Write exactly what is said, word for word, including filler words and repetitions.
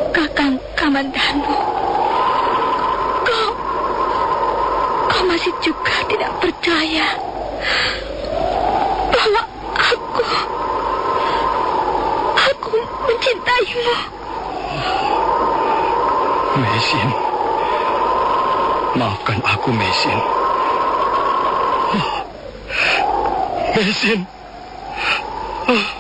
Kakang Kamandanu, kau, kau masih juga tidak percaya bahwa aku, aku mencintaimu. Mesin, maafkan aku, Mesin. Mesin. Oh.